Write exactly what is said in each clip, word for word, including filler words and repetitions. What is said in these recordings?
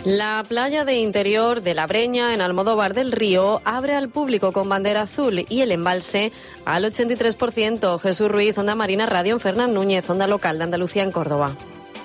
La playa de interior de La Breña, en Almodóvar del Río, abre al público con bandera azul y el embalse al ochenta y tres por ciento. Jesús Ruiz, Onda Marina Radio, en Fernán Núñez, Onda Local de Andalucía en Córdoba.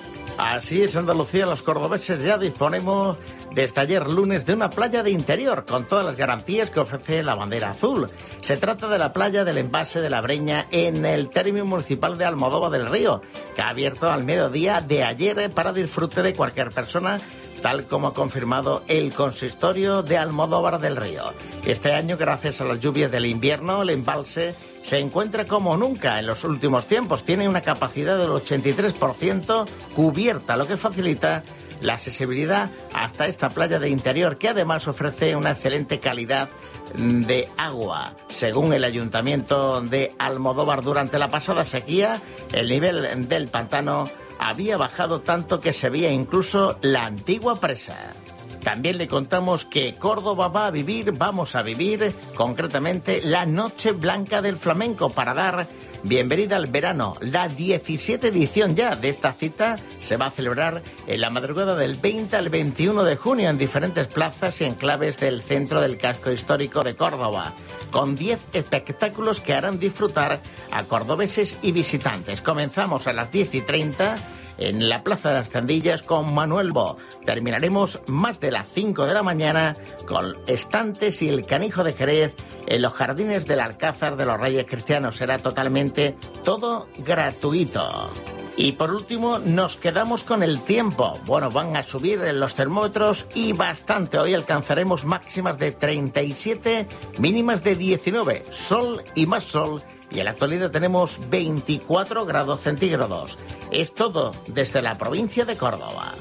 Así es, Andalucía, los cordobeses ya disponemos desde ayer lunes de una playa de interior con todas las garantías que ofrece la bandera azul. Se trata de la playa del embalse de La Breña en el término municipal de Almodóvar del Río, que ha abierto al mediodía de ayer para disfrute de cualquier persona, tal como ha confirmado el consistorio de Almodóvar del Río. Este año, gracias a las lluvias del invierno, el embalse se encuentra como nunca en los últimos tiempos. Tiene una capacidad del ochenta y tres por ciento cubierta, lo que facilita la accesibilidad hasta esta playa de interior, que además ofrece una excelente calidad de agua. Según el Ayuntamiento de Almodóvar, durante la pasada sequía, el nivel del pantano había bajado tanto que se veía incluso la antigua presa. También le contamos que Córdoba va a vivir, vamos a vivir, concretamente, la Noche Blanca del Flamenco para dar bienvenida al verano. La diecisiete edición ya de esta cita se va a celebrar en la madrugada del veinte al veintiuno de junio en diferentes plazas y enclaves del centro del casco histórico de Córdoba, con diez espectáculos que harán disfrutar a cordobeses y visitantes. Comenzamos a las diez y treinta en la Plaza de las Tendillas con Manuel Bo. Terminaremos más de las cinco de la mañana con estantes y el Canijo de Jerez en los jardines del Alcázar de los Reyes Cristianos. Será totalmente todo gratuito. Y por último, nos quedamos con el tiempo. Bueno, van a subir los termómetros y bastante. Hoy alcanzaremos máximas de treinta y siete, mínimas de diecinueve. Sol y más sol. Y en la actualidad tenemos veinticuatro grados centígrados. Es todo desde la provincia de Córdoba.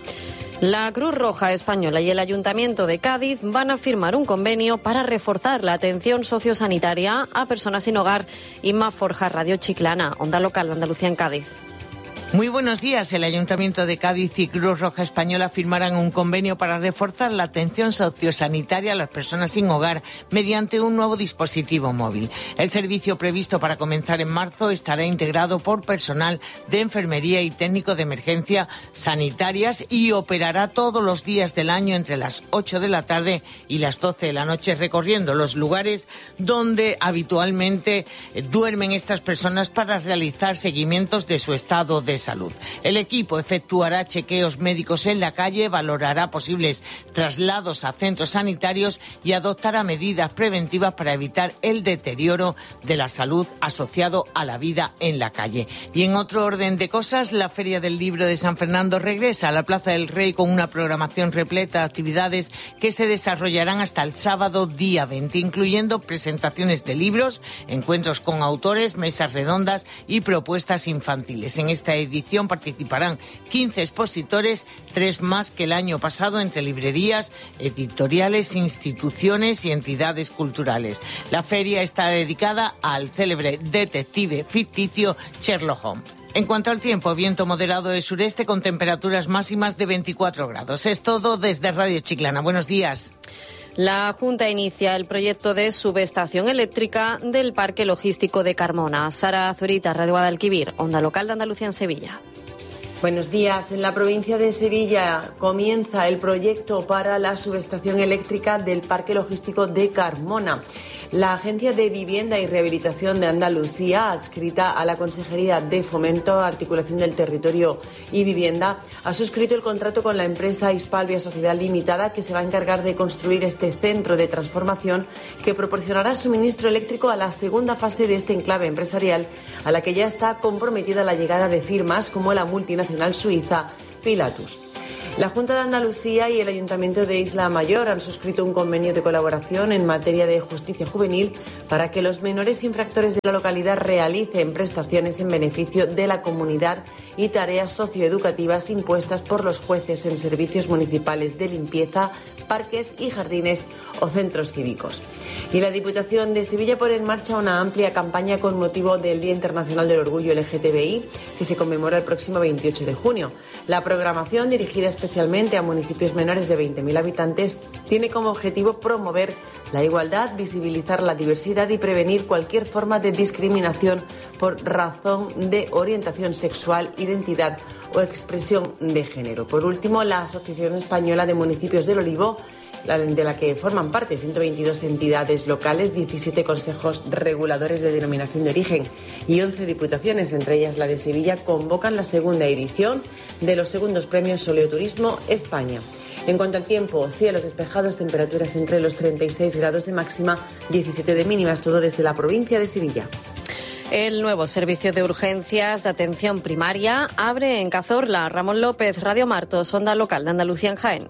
La Cruz Roja Española y el Ayuntamiento de Cádiz van a firmar un convenio para reforzar la atención sociosanitaria a personas sin hogar. Inma Forja, Radio Chiclana, Onda Local de Andalucía en Cádiz. Muy buenos días. El Ayuntamiento de Cádiz y Cruz Roja Española firmarán un convenio para reforzar la atención sociosanitaria a las personas sin hogar mediante un nuevo dispositivo móvil. El servicio previsto para comenzar en marzo estará integrado por personal de enfermería y técnico de emergencia sanitarias y operará todos los días del año entre las ocho de la tarde y las doce de la noche, recorriendo los lugares donde habitualmente duermen estas personas para realizar seguimientos de su estado de salud. El equipo efectuará chequeos médicos en la calle, valorará posibles traslados a centros sanitarios y adoptará medidas preventivas para evitar el deterioro de la salud asociado a la vida en la calle. Y en otro orden de cosas, la Feria del Libro de San Fernando regresa a la Plaza del Rey con una programación repleta de actividades que se desarrollarán hasta el sábado día veinte, incluyendo presentaciones de libros, encuentros con autores, mesas redondas y propuestas infantiles. En esta edición participarán quince expositores, tres más que el año pasado, entre librerías, editoriales, instituciones y entidades culturales. La feria está dedicada al célebre detective ficticio Sherlock Holmes. En cuanto al tiempo, viento moderado de sureste con temperaturas máximas de veinticuatro grados. Es todo desde Radio Chiclana. Buenos días. La Junta inicia el proyecto de subestación eléctrica del Parque Logístico de Carmona. Sara Zurita, Radio Guadalquivir, Onda Local de Andalucía en Sevilla. Buenos días. En la provincia de Sevilla comienza el proyecto para la subestación eléctrica del Parque Logístico de Carmona. La Agencia de Vivienda y Rehabilitación de Andalucía, adscrita a la Consejería de Fomento, Articulación del Territorio y Vivienda, ha suscrito el contrato con la empresa Hispalvia Sociedad Limitada, que se va a encargar de construir este centro de transformación que proporcionará suministro eléctrico a la segunda fase de este enclave empresarial, a la que ya está comprometida la llegada de firmas como la multinacional suiza Pilatus. La Junta de Andalucía y el Ayuntamiento de Isla Mayor han suscrito un convenio de colaboración en materia de justicia juvenil para que los menores infractores de la localidad realicen prestaciones en beneficio de la comunidad y tareas socioeducativas impuestas por los jueces en servicios municipales de limpieza, parques y jardines o centros cívicos. Y la Diputación de Sevilla pone en marcha una amplia campaña con motivo del Día Internacional del Orgullo L G T B I, que se conmemora el próximo veintiocho de junio. La programación, dirigida dirigida especialmente a municipios menores de veinte mil habitantes, tiene como objetivo promover la igualdad, visibilizar la diversidad y prevenir cualquier forma de discriminación por razón de orientación sexual, identidad o expresión de género. Por último, la Asociación Española de Municipios del Olivo, de la que forman parte ciento veintidós entidades locales, diecisiete consejos reguladores de denominación de origen y once diputaciones, entre ellas la de Sevilla, convocan la segunda edición de los segundos premios Oleoturismo España. En cuanto al tiempo, cielos despejados, temperaturas entre los treinta y seis grados de máxima, diecisiete de mínimas, todo desde la provincia de Sevilla. El nuevo servicio de urgencias de atención primaria abre en Cazorla. Ramón López, Radio Martos, Onda Local de Andalucía en Jaén.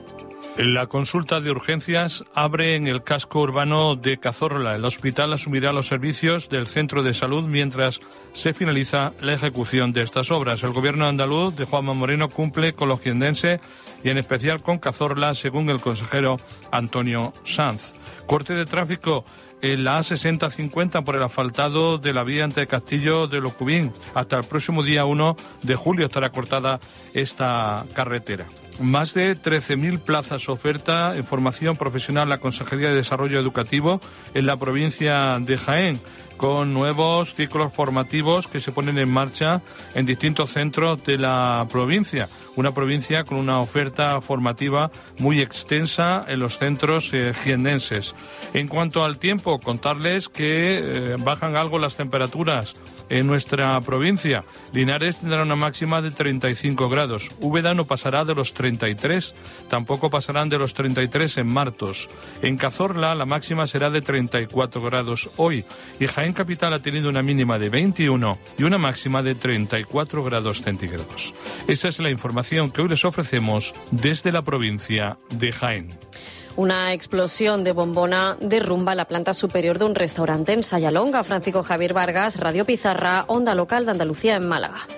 La consulta de urgencias abre en el casco urbano de Cazorla. El hospital asumirá los servicios del centro de salud mientras se finaliza la ejecución de estas obras. El gobierno andaluz de Juanma Moreno cumple con los jiennenses y en especial con Cazorla, según el consejero Antonio Sanz. Corte de tráfico en la A sesenta cincuenta por el asfaltado de la vía entre Castillo de Locubín. Hasta el próximo día uno de julio estará cortada esta carretera. Más de trece mil plazas oferta en formación profesional la Consejería de Desarrollo Educativo en la provincia de Jaén, con nuevos ciclos formativos que se ponen en marcha en distintos centros de la provincia. Una provincia con una oferta formativa muy extensa en los centros eh, jiennenses. En cuanto al tiempo, contarles que eh, bajan algo las temperaturas en nuestra provincia. Linares tendrá una máxima de treinta y cinco grados. Úbeda no pasará de los treinta y tres. Tampoco pasarán de los treinta y tres en Martos. En Cazorla la máxima será de treinta y cuatro grados hoy. Y Jaén Capital ha tenido una mínima de veintiuno y una máxima de treinta y cuatro grados centígrados. Esa es la información que hoy les ofrecemos desde la provincia de Jaén. Una explosión de bombona derrumba la planta superior de un restaurante en Sayalonga. Francisco Javier Vargas, Radio Pizarra, Onda Local de Andalucía en Málaga.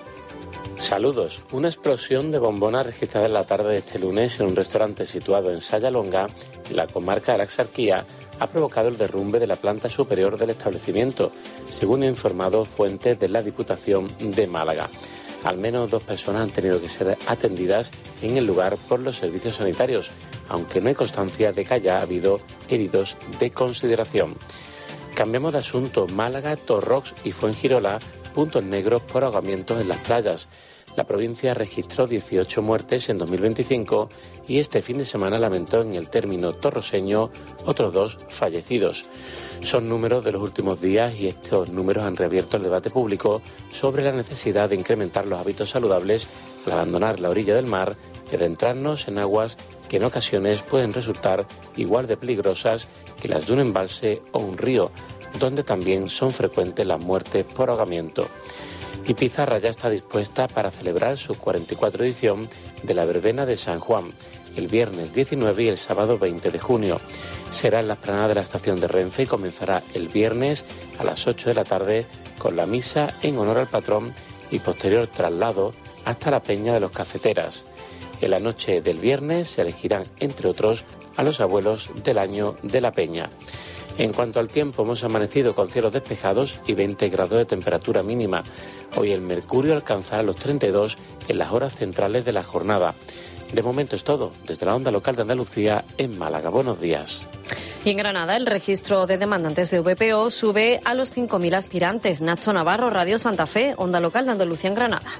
Saludos. Una explosión de bombona registrada en la tarde de este lunes en un restaurante situado en Sayalonga, en la comarca de la Axarquía, ha provocado el derrumbe de la planta superior del establecimiento, según han informado fuentes de la Diputación de Málaga. Al menos dos personas han tenido que ser atendidas en el lugar por los servicios sanitarios, aunque no hay constancia de que haya habido heridos de consideración. Cambiamos de asunto. Málaga, Torrox y Fuengirola, puntos negros por ahogamientos en las playas. La provincia registró dieciocho muertes en dos mil veinticinco y este fin de semana lamentó en el término torroseño otros dos fallecidos. Son números de los últimos días y estos números han reabierto el debate público sobre la necesidad de incrementar los hábitos saludables al abandonar la orilla del mar y adentrarnos en aguas que en ocasiones pueden resultar igual de peligrosas que las de un embalse o un río, donde también son frecuentes las muertes por ahogamiento. Y Pizarra ya está dispuesta para celebrar su cuarenta y cuatro edición de la verbena de San Juan, el viernes diecinueve y el sábado veinte de junio. Será en la explanada de la estación de Renfe y comenzará el viernes a las ocho de la tarde con la misa en honor al patrón y posterior traslado hasta la Peña de los Cafeteras. En la noche del viernes se elegirán, entre otros, a los abuelos del año de la Peña. En cuanto al tiempo, hemos amanecido con cielos despejados y veinte grados de temperatura mínima. Hoy el mercurio alcanzará los treinta y dos en las horas centrales de la jornada. De momento es todo. Desde la Onda Local de Andalucía en Málaga. Buenos días. Y en Granada el registro de demandantes de V P O sube a los cinco mil aspirantes. Nacho Navarro, Radio Santa Fe, Onda Local de Andalucía en Granada.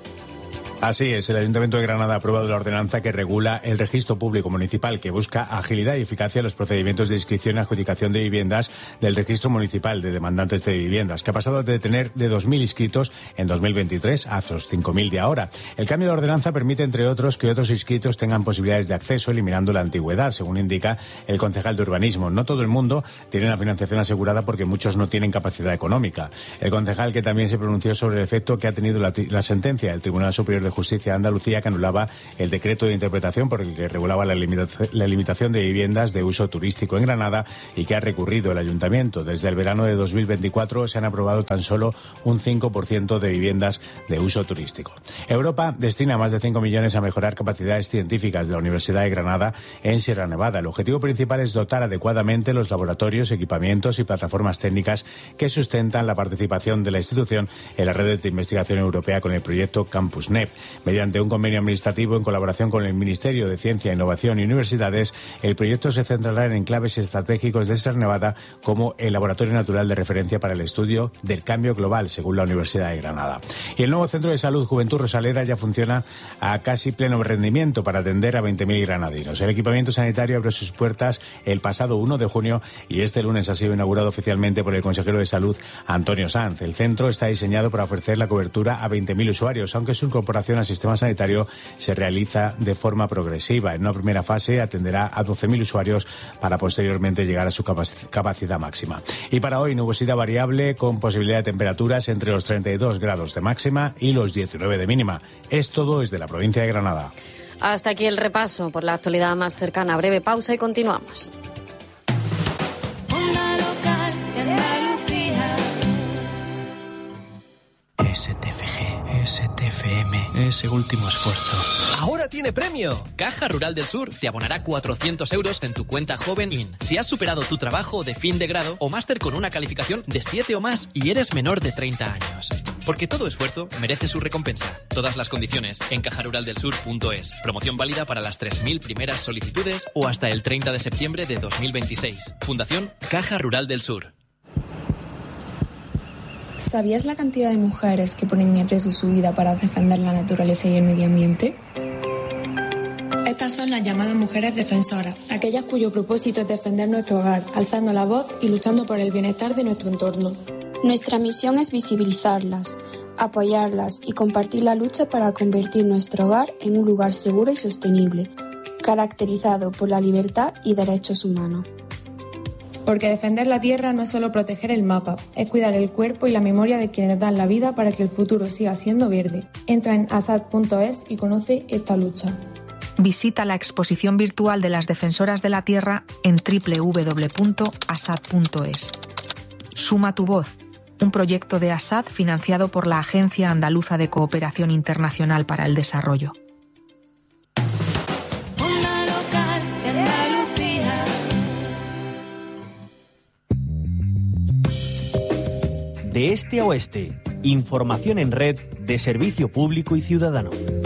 Así es, el Ayuntamiento de Granada ha aprobado la ordenanza que regula el registro público municipal, que busca agilidad y eficacia en los procedimientos de inscripción y adjudicación de viviendas del registro municipal de demandantes de viviendas, que ha pasado de tener de dos mil inscritos en dos mil veintitrés a los cinco mil de ahora. El cambio de ordenanza permite, entre otros, que otros inscritos tengan posibilidades de acceso, eliminando la antigüedad, según indica el concejal de urbanismo. No todo el mundo tiene una financiación asegurada porque muchos no tienen capacidad económica. El concejal, que también se pronunció sobre el efecto que ha tenido la, la sentencia del Tribunal Superior de Justicia de Andalucía, que anulaba el decreto de interpretación por el que regulaba la, limita la limitación de viviendas de uso turístico en Granada y que ha recurrido el Ayuntamiento. Desde el verano de dos mil veinticuatro se han aprobado tan solo un cinco por ciento de viviendas de uso turístico. Europa destina más de cinco millones a mejorar capacidades científicas de la Universidad de Granada en Sierra Nevada. El objetivo principal es dotar adecuadamente los laboratorios, equipamientos y plataformas técnicas que sustentan la participación de la institución en la red de investigación europea con el proyecto Campus N E P. Mediante un convenio administrativo en colaboración con el Ministerio de Ciencia, Innovación y Universidades, el proyecto se centrará en enclaves estratégicos de Sierra Nevada como el laboratorio natural de referencia para el estudio del cambio global, según la Universidad de Granada. Y el nuevo Centro de Salud Juventud Rosaleda ya funciona a casi pleno rendimiento para atender a veinte mil granadinos. El equipamiento sanitario abrió sus puertas el pasado uno de junio y este lunes ha sido inaugurado oficialmente por el consejero de Salud, Antonio Sanz. El centro está diseñado para ofrecer la cobertura a veinte mil usuarios, aunque su incorporación al sistema sanitario se realiza de forma progresiva. En una primera fase atenderá a doce mil usuarios para posteriormente llegar a su capacidad máxima. Y para hoy, nubosidad variable con posibilidad de temperaturas entre los treinta y dos grados de máxima y los diecinueve de mínima. Es todo desde la provincia de Granada. Hasta aquí el repaso por la actualidad más cercana. Breve pausa y continuamos. S T F G, S T F M, ese último esfuerzo. ¡Ahora tiene premio! Caja Rural del Sur te abonará cuatrocientos euros en tu cuenta Joven In si has superado tu trabajo de fin de grado o máster con una calificación de siete o más y eres menor de treinta años. Porque todo esfuerzo merece su recompensa. Todas las condiciones en caja rural del sur punto es. Promoción válida para las tres mil primeras solicitudes o hasta el treinta de septiembre de dos mil veintiséis. Fundación Caja Rural del Sur. ¿Sabías la cantidad de mujeres que ponen en riesgo su vida para defender la naturaleza y el medio ambiente? Estas son las llamadas mujeres defensoras, aquellas cuyo propósito es defender nuestro hogar, alzando la voz y luchando por el bienestar de nuestro entorno. Nuestra misión es visibilizarlas, apoyarlas y compartir la lucha para convertir nuestro hogar en un lugar seguro y sostenible, caracterizado por la libertad y derechos humanos. Porque defender la tierra no es solo proteger el mapa, es cuidar el cuerpo y la memoria de quienes dan la vida para que el futuro siga siendo verde. Entra en asad punto es y conoce esta lucha. Visita la exposición virtual de las defensoras de la tierra en doble u doble u doble u punto asad punto es. Suma tu voz, un proyecto de ASAD financiado por la Agencia Andaluza de Cooperación Internacional para el Desarrollo. De este a oeste, información en red de servicio público y ciudadano.